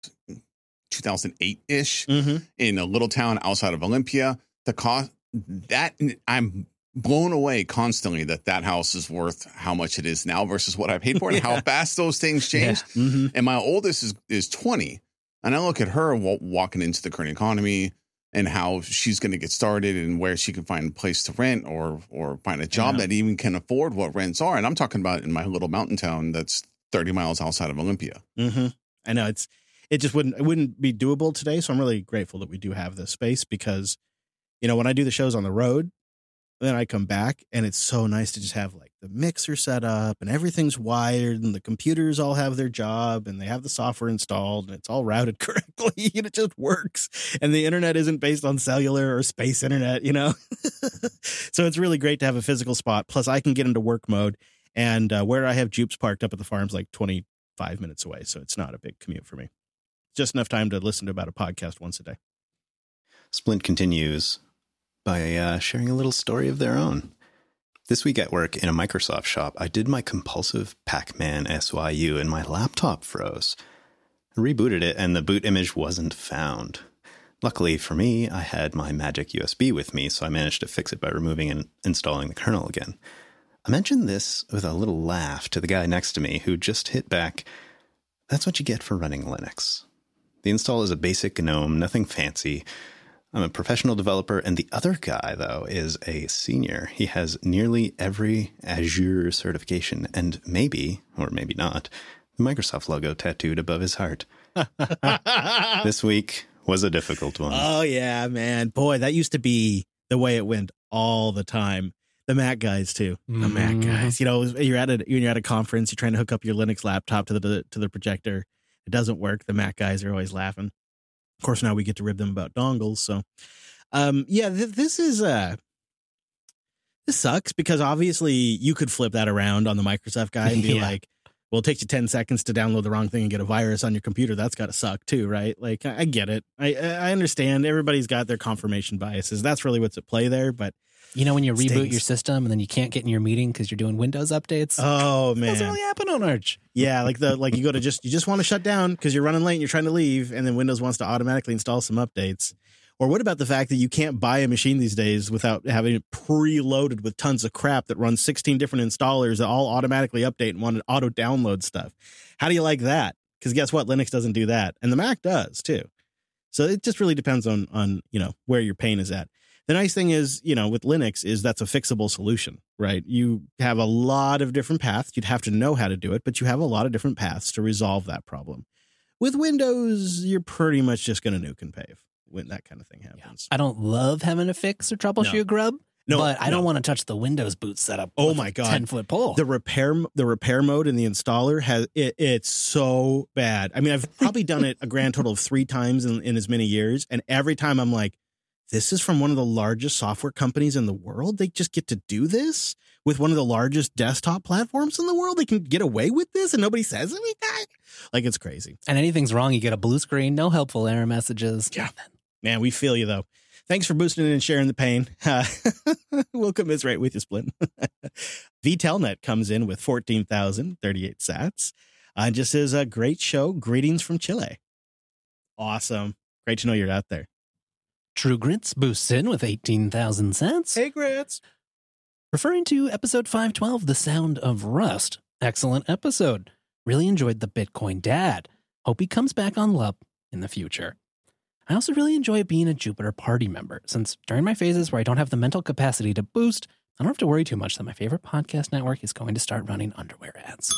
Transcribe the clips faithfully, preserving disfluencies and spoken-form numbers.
two thousand eight ish Mm-hmm. in a little town outside of Olympia. The cost that I'm blown away constantly that that house is worth how much it is now versus what I paid for it, and Yeah. how fast those things change. Yeah. Mm-hmm. And my oldest is, is twenty. And I look at her w- walking into the current economy and how she's going to get started and where she can find a place to rent or or find a job Yeah. that even can afford what rents are. And I'm talking about in my little mountain town that's thirty miles outside of Olympia. Mm-hmm. I know it's it just wouldn't it wouldn't be doable today. So I'm really grateful that we do have this space because, you know, when I do the shows on the road, then I come back and it's so nice to just have like the mixer set up and everything's wired and the computers all have their job and they have the software installed and it's all routed correctly and it just works. And the internet isn't based on cellular or space internet, you know? So it's really great to have a physical spot. Plus I can get into work mode, and uh, where I have Jupes parked up at the farm's like twenty-five minutes away. So it's not a big commute for me. Just enough time to listen to about a podcast once a day. Splint continues by uh, sharing a little story of their own. This week at work in a Microsoft shop, I did my compulsive Pac-Man S Y U and my laptop froze. I rebooted it and the boot image wasn't found. Luckily for me, I had my magic U S B with me, so I managed to fix it by removing and installing the kernel again. I mentioned this with a little laugh to the guy next to me who just hit back, "That's what you get for running Linux. The install is a basic GNOME, nothing fancy. I'm a professional developer," and the other guy, though, is a senior. He has nearly every Azure certification and maybe, or maybe not, the Microsoft logo tattooed above his heart. This week was a difficult one. Oh, yeah, man. Boy, that used to be the way it went all the time. The Mac guys, too. The Mhm. Mac guys. You know, you're at a you're at a conference, you're trying to hook up your Linux laptop to the to the projector. It doesn't work. The Mac guys are always laughing. Of course, now we get to rib them about dongles. So, um, yeah, th- this is uh, this sucks because obviously you could flip that around on the Microsoft guy and be Yeah. like, well, it takes you ten seconds to download the wrong thing and get a virus on your computer. That's got to suck too, right? Like, I, I get it. I I understand. Everybody's got their confirmation biases. That's really what's at play there. But You know when you reboot Stings. your system and then you can't get in your meeting because you're doing Windows updates? oh That man, doesn't really happen on Arch. yeah, like the like you go to just you just want to shut down because you're running late and you're trying to leave, and then Windows wants to automatically install some updates. Or what about the fact that you can't buy a machine these days without having it preloaded with tons of crap that runs sixteen different installers that all automatically update and want to auto download stuff? How do you like that? Because guess what? Linux doesn't do that, and the Mac does too. So it just really depends on on you know where your pain is at. The nice thing is, you know, with Linux is that's a fixable solution, right? You have a lot of different paths. You'd have to know how to do it, but you have a lot of different paths to resolve that problem. With Windows, you're pretty much just going to nuke and pave when that kind of thing happens. I don't love having to fix or troubleshoot No. grub, No, but I no. don't want to touch the Windows boot setup. Oh with my a God. ten foot pole. The repair, the repair mode in the installer has it, it's so bad. I mean, I've probably done it a grand total of three times in, in as many years, and every time I'm like, this is from one of the largest software companies in the world. They just get to do this with one of the largest desktop platforms in the world. They can get away with this, and nobody says anything. Like, it's crazy. and anything's wrong, you get a blue screen, no helpful error messages. Yeah. Man, we feel you though. Thanks for boosting it and sharing the pain. Uh, we'll commiserate with you, Splint. VTelnet comes in with fourteen thousand thirty-eight sats. Uh, and just says a great show. Greetings from Chile. Awesome. Great to know you're out there. True Grits boosts in with eighteen thousand cents. Hey, Grits. Referring to episode five twelve, The Sound of Rust. Excellent episode. Really enjoyed the Bitcoin Dad. Hope he comes back on L U P in the future. I also really enjoy being a Jupiter party member, since during my phases where I don't have the mental capacity to boost, I don't have to worry too much that my favorite podcast network is going to start running underwear ads.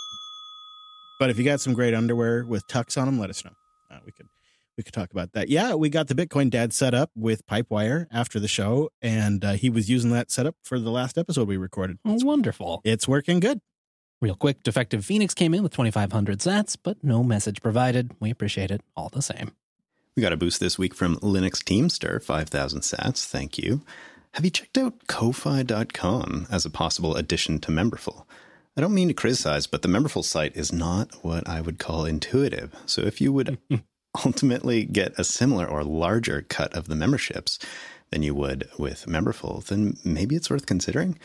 But if you got some great underwear with tucks on them, let us know. Uh, we could we could talk about that. Yeah, we got the Bitcoin Dad set up with Pipewire after the show, and uh, he was using that setup for the last episode we recorded. Oh, wonderful. It's working good. Real quick, Defective Phoenix came in with twenty-five hundred sats, but no message provided. We appreciate it all the same. We got a boost this week from Linux Teamster, five thousand sats. Thank you. Have you checked out Ko-Fi dot com as a possible addition to Memberful? I don't mean to criticize, but the Memberful site is not what I would call intuitive. So if you would ultimately get a similar or larger cut of the memberships than you would with Memberful, then maybe it's worth considering.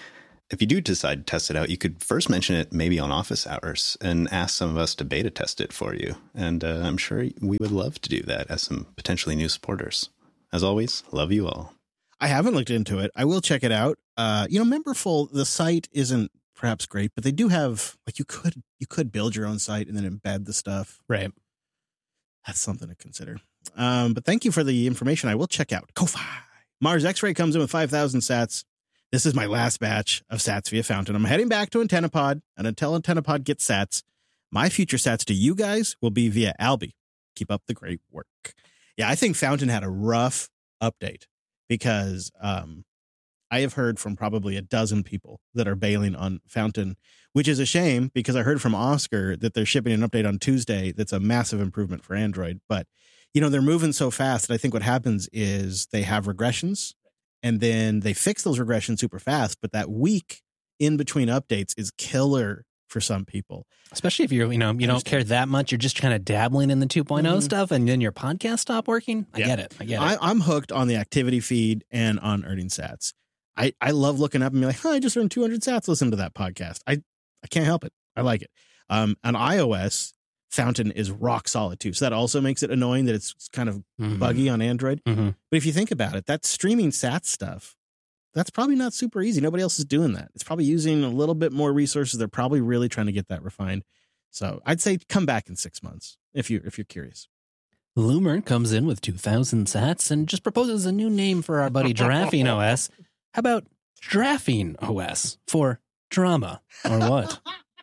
If you do decide to test it out, you could first mention it maybe on office hours and ask some of us to beta test it for you. And uh, I'm sure we would love to do that as some potentially new supporters. As always, love you all. I haven't looked into it. I will check it out. Uh, you know, Memberful, the site isn't perhaps great, but they do have, like, you could you could build your own site and then embed the stuff. Right. That's something to consider. Um, but thank you for the information. I will check out Ko-Fi. Mars X-Ray comes in with five thousand sats. This is my last batch of sats via Fountain. I'm heading back to AntennaPod, and until AntennaPod gets sats, my future sats to you guys will be via Alby. Keep up the great work. Yeah, I think Fountain had a rough update because um, I have heard from probably a dozen people that are bailing on Fountain, which is a shame because I heard from Oscar that they're shipping an update on Tuesday that's a massive improvement for Android. But, you know, they're moving so fast that I think what happens is they have regressions. And then they fix those regressions super fast. But that week in between updates is killer for some people. Especially if you're, you know, you don't care that much. You're just kind of dabbling in the two point oh mm-hmm. stuff and then your podcast stop working. I yeah. get it. I get it. I, I'm hooked on the activity feed and on earning sats. I, I love looking up and be like, oh, I just earned two hundred sats. Listen to that podcast. I, I can't help it. I like it. Um, on iOS, Fountain is rock solid too. So that also makes it annoying that it's kind of mm-hmm. buggy on Android. Mm-hmm. But if you think about it, that streaming sats stuff, that's probably not super easy. Nobody else is doing that. It's probably using a little bit more resources. They're probably really trying to get that refined. So I'd say come back in six months if you if you're curious. Loomer comes in with two thousand sats and just proposes a new name for our buddy Giraffine O S. How about Giraffine O S for drama or what?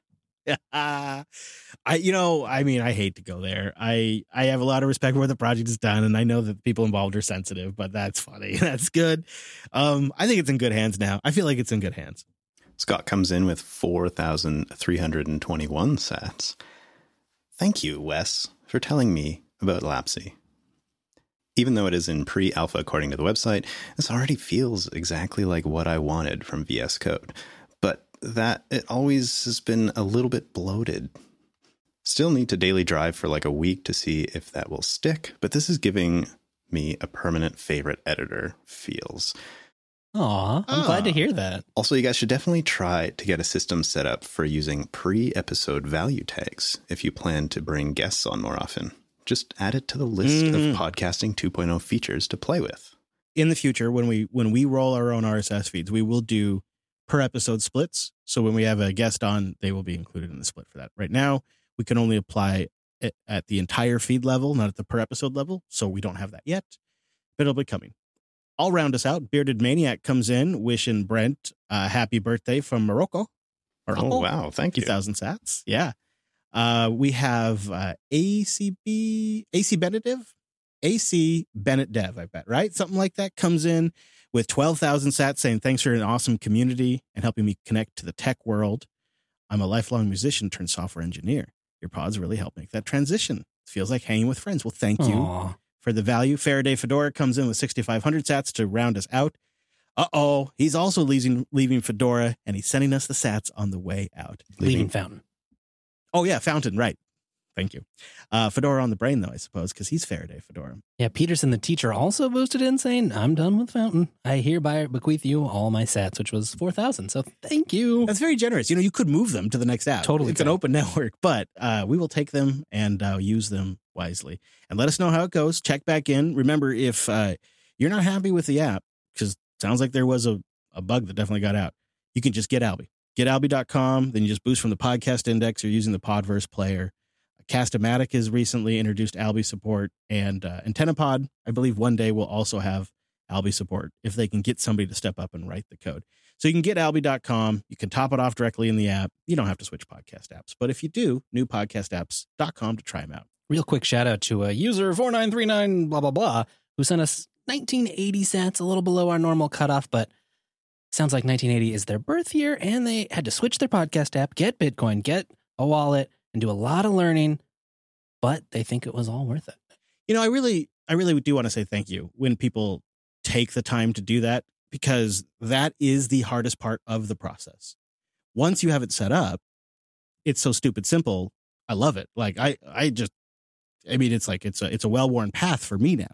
uh, I, you know, I mean, I hate to go there. I, I have a lot of respect for what the project has done, and I know that the people involved are sensitive, but that's funny. That's good. Um, I think it's in good hands now. I feel like it's in good hands. Scott comes in with four thousand three hundred twenty-one sats. Thank you, Wes, for telling me about Lapsy. Even though it is in pre-alpha according to the website, this already feels exactly like what I wanted from V S Code. But that it always has been a little bit bloated. Still need to daily drive for like a week to see if that will stick, but this is giving me a permanent favorite editor feels. Aw, I'm oh. glad to hear that. Also, you guys should definitely try to get a system set up for using pre-episode value tags if you plan to bring guests on more often. Just add it to the list mm-hmm. of podcasting two point oh features to play with. In the future, when we when we roll our own R S S feeds, we will do per episode splits. So when we have a guest on, they will be included in the split for that. Right now, we can only apply it at the entire feed level, not at the per episode level. So we don't have that yet, but it'll be coming. I'll round us out. Bearded Maniac comes in wishing Brent a happy birthday from Morocco. Morocco. Oh, wow. Thank you. two thousand sats. Yeah. Uh, we have uh, A C B, A C Benediv, A C Bennett Dev, I bet, right? Something like that comes in with twelve thousand sats saying, thanks for an awesome community and helping me connect to the tech world. I'm a lifelong musician turned software engineer. Your pods really help make that transition. It feels like hanging with friends. Well, thank you Aww. for the value. Faraday Fedora comes in with sixty-five hundred sats to round us out. Uh-oh, he's also leaving, leaving Fedora, and he's sending us the sats on the way out. Leaving, leaving Fountain. Oh, yeah, Fountain, right. Thank you. Uh, Fedora on the brain, though, I suppose, because he's Faraday Fedora. Yeah, Peterson, the teacher, also boosted in saying, I'm done with Fountain. I hereby bequeath you all my sats, which was four thousand. So thank you. That's very generous. You know, you could move them to the next app. Totally. It's an open network, but uh, we will take them and uh, use them wisely. And let us know how it goes. Check back in. Remember, if uh, you're not happy with the app, because it sounds like there was a, a bug that definitely got out, you can just get Alby. Get alby dot com. Then you just boost from the podcast index or using the Podverse player. Cast-O-Matic has recently introduced Alby support, and uh, AntennaPod, I believe one day will also have Alby support if they can get somebody to step up and write the code. So you can get alby dot com. You can top it off directly in the app. You don't have to switch podcast apps. But if you do, new podcast apps dot com to try them out. Real quick shout out to a user four nine three nine blah, blah, blah, who sent us nineteen eighty sats, a little below our normal cutoff, but sounds like nineteen eighty is their birth year, and they had to switch their podcast app, get Bitcoin, get a wallet, and do a lot of learning, but they think it was all worth it. You know, I really, I really do want to say thank you when people take the time to do that, because that is the hardest part of the process. Once you have it set up, it's so stupid simple. I love it. Like I, I just, I mean, it's like, it's a, it's a well-worn path for me now.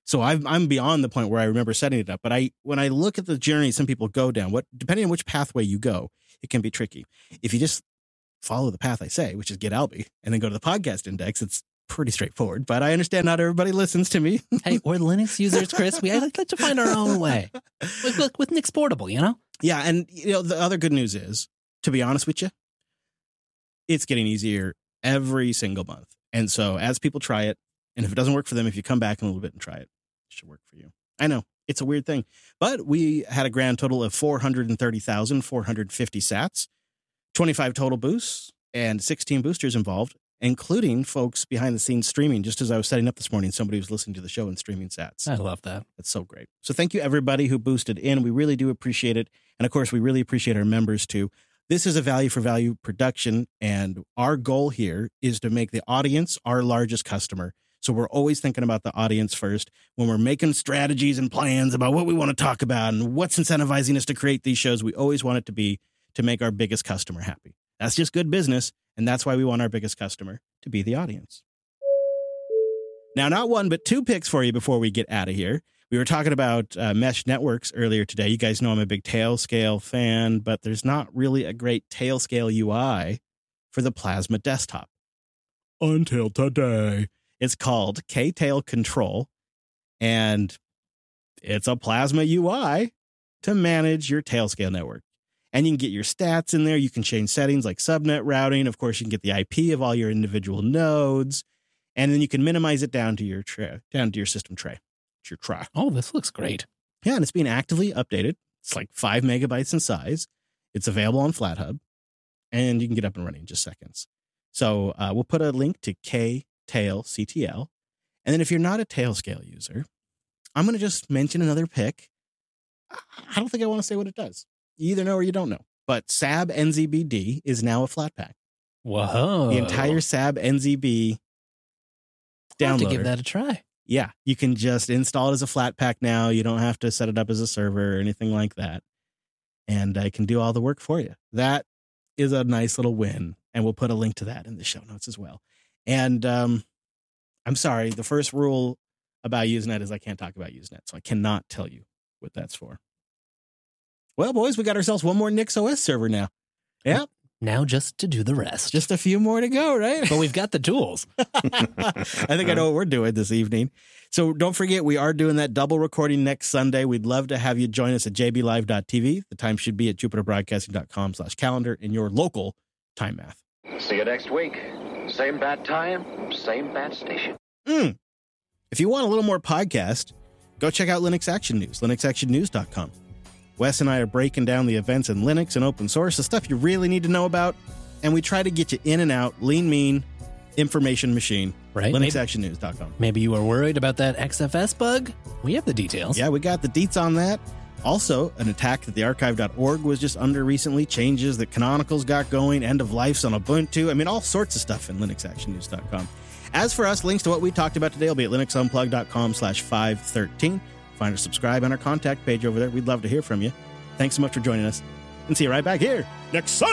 So I've, I'm beyond the point where I remember setting it up. But I, when I look at the journey some people go down, what depending on which pathway you go, it can be tricky. If you just follow the path I say, which is get Albie, and then go to the podcast index, it's pretty straightforward. But I understand not everybody listens to me. Hey, we're Linux users, Chris. We like to find our own way. With, with, with Nix Portable, you know? Yeah, and you know the other good news is, to be honest with you, it's getting easier every single month. And so as people try it, and if it doesn't work for them, if you come back in a little bit and try it, it should work for you. I know, it's a weird thing. But we had a grand total of four hundred thirty thousand four hundred fifty sats, twenty-five total boosts, and sixteen boosters involved, including folks behind the scenes streaming. Just as I was setting up this morning, somebody was listening to the show and streaming sats. I love that. That's so great. So thank you, everybody who boosted in. We really do appreciate it. And of course, we really appreciate our members too. This is a value for value production, and our goal here is to make the audience our largest customer. So we're always thinking about the audience first when we're making strategies and plans about what we want to talk about and what's incentivizing us to create these shows. We always want it to be to make our biggest customer happy. That's just good business. And that's why we want our biggest customer to be the audience. Now, not one, but two picks for you before we get out of here. We were talking about uh, mesh networks earlier today. You guys know I'm a big Tailscale fan, but there's not really a great Tailscale U I for the Plasma desktop. Until today. It's called K-Tail Control, and it's a Plasma U I to manage your Tailscale network. And you can get your stats in there. You can change settings like subnet routing. Of course, you can get the I P of all your individual nodes, and then you can minimize it down to your tray, down to your system tray. It's your tray. Oh, this looks great. Yeah, and it's being actively updated. It's like five megabytes in size. It's available on FlatHub, and you can get up and running in just seconds. So uh, we'll put a link to K-Tail C T L. And then if you're not a Tailscale user, I'm going to just mention another pick. I don't think I want to say what it does. You either know or you don't know. But S A B N Z B D is now a Flatpak. Whoa. The entire S A B N Z B I'll have downloader. to give that a try. Yeah, you can just install it as a Flatpak now. You don't have to set it up as a server or anything like that. And I can do all the work for you. That is a nice little win. And we'll put a link to that in the show notes as well. And um, I'm sorry, the first rule about Usenet is I can't talk about Usenet. So I cannot tell you what that's for. Well, boys, we got ourselves one more NixOS server now. Yeah. Now just to do the rest. Just a few more to go, right? But we've got the tools. I think I know what we're doing this evening. So don't forget, we are doing that double recording next Sunday. We'd love to have you join us at j b live dot t v. The time should be at jupiter broadcasting dot com slash calendar in your local time math. See you next week. Same bat time, same bat station. Mm. If you want a little more podcast, go check out Linux Action News, linux action news dot com. Wes and I are breaking down the events in Linux and open source, the stuff you really need to know about, and we try to get you in and out, lean, mean, information machine. Right. linux action news dot com. Maybe you were worried about that X F S bug. We have the details. Yeah, we got the deets on that. Also, an attack that the archive dot org was just under recently, changes that Canonical's got going, end of lifes on Ubuntu. I mean, all sorts of stuff in linux action news dot com. As for us, links to what we talked about today will be at linux unplugged dot com slash five thirteen. Find or subscribe on our contact page over there. We'd love to hear from you. Thanks so much for joining us, and see you right back here next Sunday.